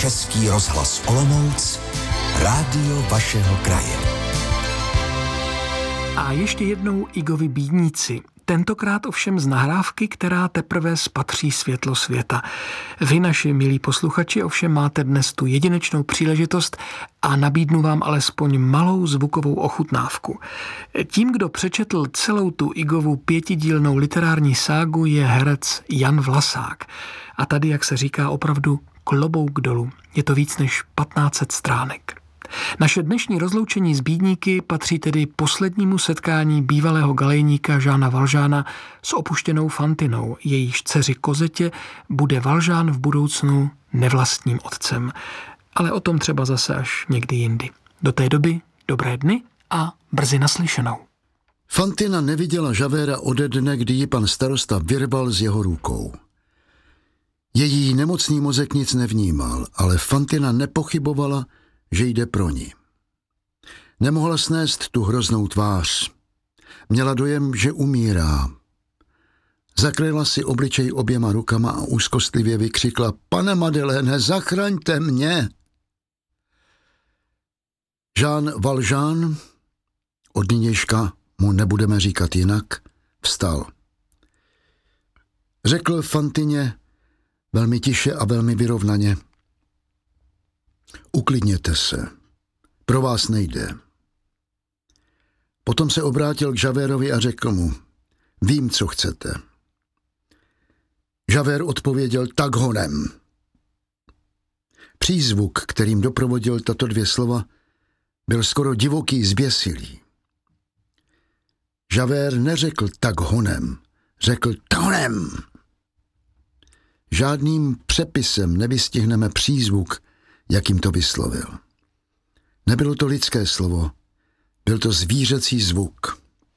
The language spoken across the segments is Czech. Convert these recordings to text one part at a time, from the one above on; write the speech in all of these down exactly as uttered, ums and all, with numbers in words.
Český rozhlas Olomouc, rádio vašeho kraje. A ještě jednou Igovi Bídníci. Tentokrát ovšem z nahrávky, která teprve spatří světlo světa. Vy, naši milí posluchači, ovšem máte dnes tu jedinečnou příležitost a nabídnu vám alespoň malou zvukovou ochutnávku. Tím, kdo přečetl celou tu Igovu pětidílnou literární ságu, je herec Jan Vlasák. A tady, jak se říká, opravdu klobouk dolů. Je to víc než patnáct set stránek. Naše dnešní rozloučení s Bídníky patří tedy poslednímu setkání bývalého galejníka Žána Valžána s opuštěnou Fantinou. Jejíž dceři Kozetě bude Valžán v budoucnu nevlastním otcem. Ale o tom třeba zase až někdy jindy. Do té doby dobré dny a brzy naslyšenou. Fantina neviděla Javéra ode dne, kdy ji pan starosta vyrval z jeho rukou. Její nemocný mozek nic nevnímal, ale Fantina nepochybovala, že jde pro ní. Nemohla snést tu hroznou tvář. Měla dojem, že umírá. Zakryla si obličej oběma rukama a úzkostlivě vykřikla: Pane Madeleine, zachraňte mě! Jean Valjean, od nynějška mu nebudeme říkat jinak, vstal. Řekl Fantině velmi tiše a velmi vyrovnaně: Uklidněte se, pro vás nejde. Potom se obrátil k Javérovi a řekl mu: Vím, co chcete. Javert odpověděl: Tak honem. Přízvuk, kterým doprovodil tato dvě slova, byl skoro divoký, zběsilý. Javert neřekl tak honem, řekl honem. Žádným přepisem nevystihneme přízvuk, jakým to vyslovil. Nebylo to lidské slovo, byl to zvířecí zvuk.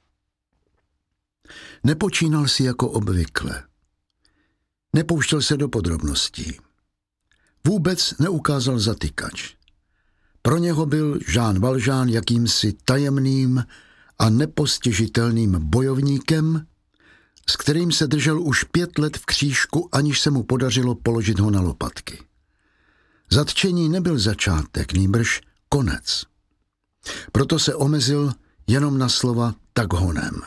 Nepočínal si jako obvykle. Nepouštěl se do podrobností. Vůbec neukázal zatykač. Pro něho byl Jean Valjean jakýmsi tajemným a nepostižitelným bojovníkem, s kterým se držel už pět let v křížku, aniž se mu podařilo položit ho na lopatky. Zatčení nebyl začátek, nýbrž konec. Proto se omezil jenom na slova tak honem.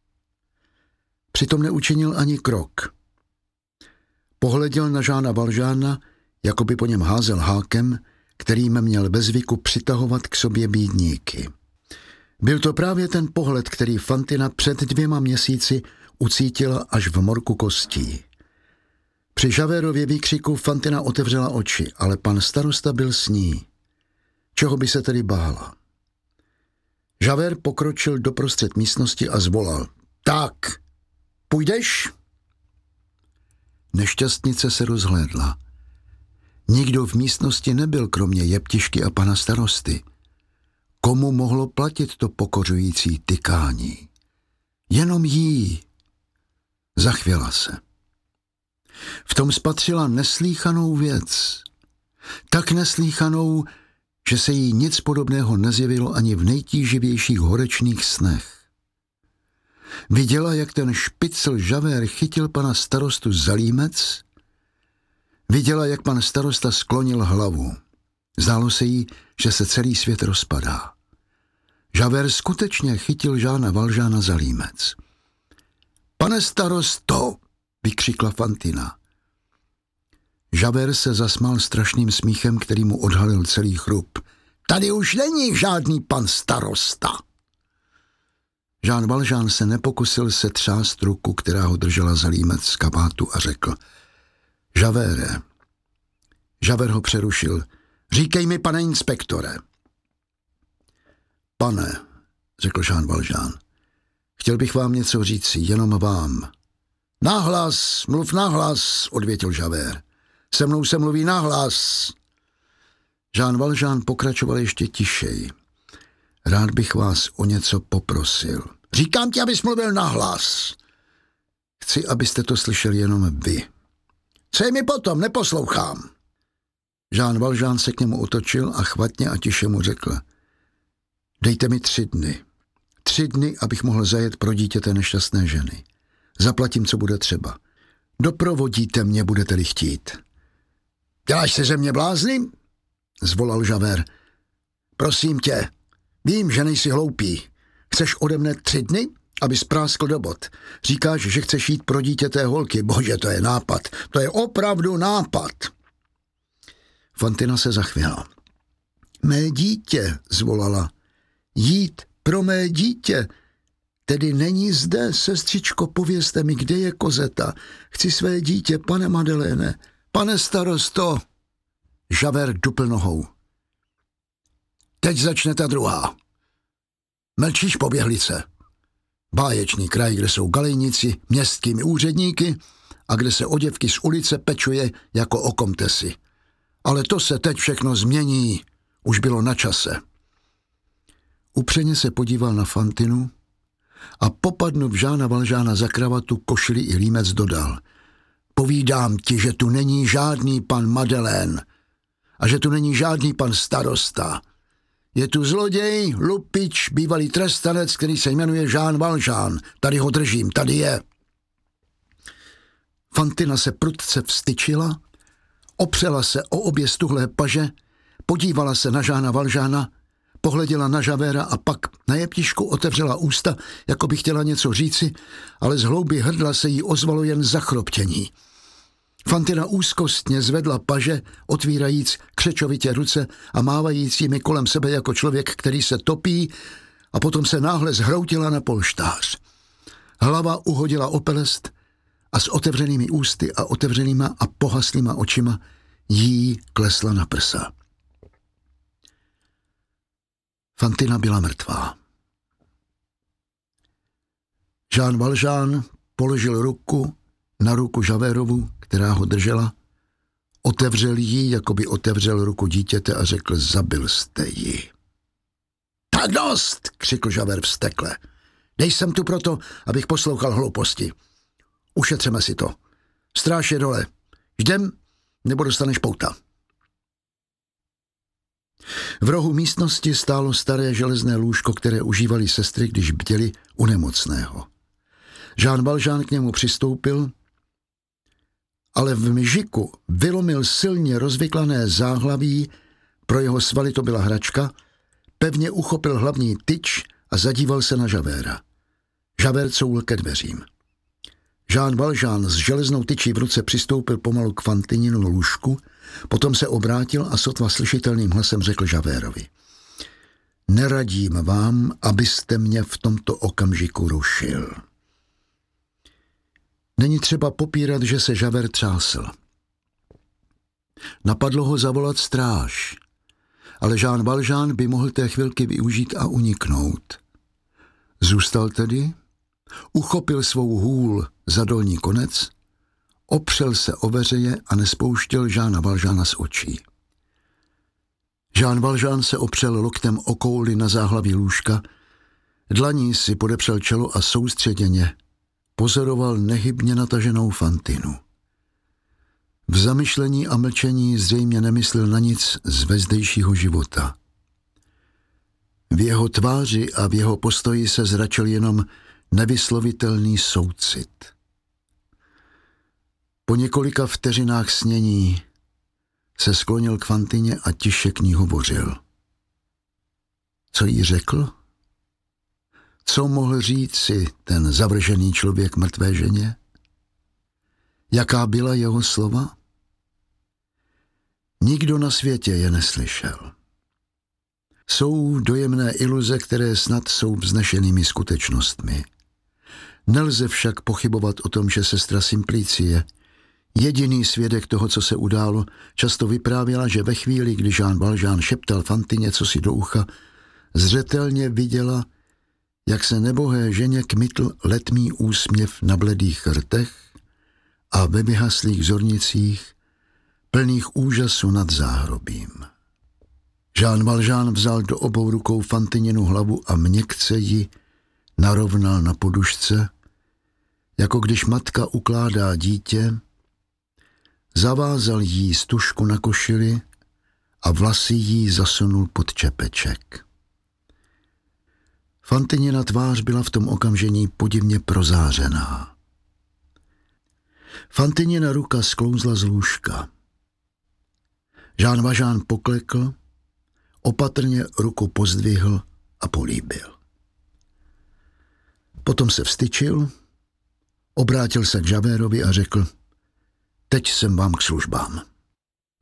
Přitom neučinil ani krok. Pohleděl na Jeana Valjeana, jako by po něm házel hákem, kterým měl ve zvyku přitahovat k sobě bídníky. Byl to právě ten pohled, který Fantina před dvěma měsíci ucítila až v morku kostí. Při Javérově výkřiku Fantina otevřela oči, ale pan starosta byl s ní. Čeho by se tedy bála? Javert pokročil doprostřed místnosti a zvolal: Tak, půjdeš? Nešťastnice se rozhlédla. Nikdo v místnosti nebyl kromě jeptišky a pana starosty. Komu mohlo platit to pokořující tykání? Jenom jí. Zachvěla se. V tom spatřila neslýchanou věc. Tak neslýchanou, že se jí nic podobného nezjevilo ani v nejtíživějších horečných snech. Viděla, jak ten špicl Javert chytil pana starostu za límec. Viděla, jak pan starosta sklonil hlavu. Zdálo se jí, že se celý svět rozpadá. Javert skutečně chytil Jeana Valjeana za límec. Pane starosto, vykřikla Fantina. Javert se zasmál strašným smíchem, který mu odhalil celý chrup. Tady už není žádný pan starosta. Jean Valjean se nepokusil se třást ruku, která ho držela za límec z kabátu, a řekl: Javére. Javert ho přerušil. Říkej mi, pane inspektore. Pane, řekl Jean Valjean, chtěl bych vám něco říci, jenom vám. Nahlas, mluv nahlas, odvětil Javert. Se mnou se mluví nahlas. Jean Valjean pokračoval ještě tišej. Rád bych vás o něco poprosil. Říkám ti, abys mluvil nahlas. Chci, abyste to slyšeli jenom vy. Co je mi potom, neposlouchám. Jean Valjean se k němu otočil a chvatně a tiše mu řekl: Dejte mi tři dny. Tři dny, abych mohl zajet pro dítě té nešťastné ženy. Zaplatím, co bude třeba. Doprovodíte mě, budete-li chtít. Děláš se ze mě blázny? Zvolal Javert. Prosím tě, vím, že nejsi hloupý. Chceš ode mne tři dny, aby spráskl do bod. Říkáš, že chceš jít pro dítě té holky. Bože, to je nápad. To je opravdu nápad. Fantina se zachvěla. Mé dítě, zvolala. Jít pro mé dítě. Tedy není zde, sestřičko, povězte mi, kde je Kozeta. Chci své dítě, pane Madeleine. Pane starosto. Javert dupl nohou. Teď začne ta druhá. Mlčíš, poběhlice. Báječný kraj, kde jsou galejníci městskými úředníky a kde se o děvky z ulice pečuje jako o komtesi. Ale to se teď všechno změní. Už bylo na čase. Upřeně se podíval na Fantinu a popadnut Žána Valžána za kravatu, košili i límec dodal. Povídám ti, že tu není žádný pan Madeleine a že tu není žádný pan starosta. Je tu zloděj, lupič, bývalý trestanec, který se jmenuje Jean Valjean. Tady ho držím, tady je. Fantina se prudce vstyčila, opřela se o obě stuhlé paže, podívala se na Jeana Valjeana, pohleděla na Javerta a pak na jeptišku otevřela ústa, jako by chtěla něco říci, ale z hlouby hrdla se jí ozvalo jen zachroptění. Fantina úzkostně zvedla paže, otvírajíc křečovitě ruce a mávajícími kolem sebe jako člověk, který se topí, a potom se náhle zhroutila na polštář. Hlava uhodila o pelest a s otevřenými ústy a otevřenýma a pohaslýma očima jí klesla na prsa. Fantina byla mrtvá. Jean Valjean položil ruku na ruku Javertovu, která ho držela, otevřel ji, jako by otevřel ruku dítěte a řekl, zabil jste ji. Tak dost, křikl Javert vztekle. Nejsem tu proto, abych poslouchal hlouposti. Ušetřeme si to. Stráž je dole. Jdem, nebo dostaneš pouta. V rohu místnosti stálo staré železné lůžko, které užívali sestry, když bděli u nemocného. Jean Valjean k němu přistoupil, ale v mžiku vylomil silně rozvyklané záhlaví, pro jeho svaly to byla hračka, pevně uchopil hlavní tyč a zadíval se na Javerta. Javert couvl ke dveřím. Jean Valjean s železnou tyčí v ruce přistoupil pomalu k Fantininu lůžku, potom se obrátil a sotva slyšitelným hlasem řekl Javertovi. Neradím vám, abyste mě v tomto okamžiku rušil. Není třeba popírat, že se Javert třásl. Napadlo ho zavolat stráž, ale Jean Valjean by mohl té chvilky využít a uniknout. Zůstal tedy, uchopil svou hůl za dolní konec, opřel se o veřeje a nespouštěl Jeana Valjeana z očí. Jean Valjean se opřel loktem o kouli na záhlaví lůžka, dlaní si podepřel čelo a soustředěně pozoroval nehybně nataženou Fantinu. V zamyšlení a mlčení zřejmě nemyslel na nic z vezdejšího života. V jeho tváři a v jeho postoji se zračil jenom nevyslovitelný soucit. Po několika vteřinách snění se sklonil k Fantině a tiše k ní hovořil. Co jí řekl? Co mohl říct si ten zavržený člověk mrtvé ženě? Jaká byla jeho slova? Nikdo na světě je neslyšel. Jsou dojemné iluze, které snad jsou vznešenými skutečnostmi. Nelze však pochybovat o tom, že sestra Simplicie, jediný svědek toho, co se událo, často vyprávěla, že ve chvíli, kdy Jean Valjean šeptal Fantině cosi do ucha, zřetelně viděla, jak se nebohé ženě kmitl letmý úsměv na bledých rtech a ve vyhaslých zornicích, plných úžasu nad záhrobím. Jean Valjean vzal do obou rukou Fantininu hlavu a měkce ji narovnal na podušce, jako když matka ukládá dítě, zavázal jí stužku na košili a vlasy jí zasunul pod čepeček. Fantinina tvář byla v tom okamžení podivně prozářená. Fantinina ruka sklouzla z lůžka. Jean Valjean poklekl, opatrně ruku pozdvihl a políbil. Potom se vztyčil, obrátil se k Javertovi a řekl: teď jsem vám k službám.